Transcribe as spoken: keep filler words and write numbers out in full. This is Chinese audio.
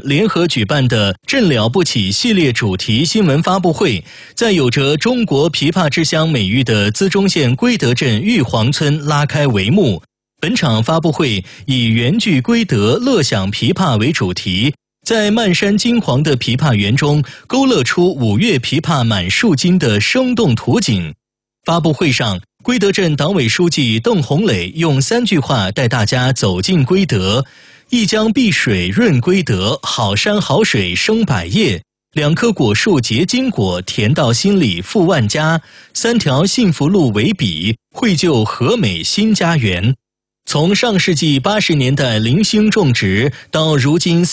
联合举办的“朕了不起”系列主题新闻发布会，在有着中国琵琶之乡美誉的资中县归德镇玉皇村拉开帷幕。本场发布会以原具归德乐享琵琶为主题，在漫山金黄的琵琶园中勾勒出五月琵琶满树金的生动图景。发布会上，归德镇党委书记邓红磊用三句话带大家走进归德：一江碧水润归德，好山好水生百业；两棵果树结金果，甜到心里富万家；三条幸福路为笔，绘就和美新家园。从上世纪八十年代零星种植到如今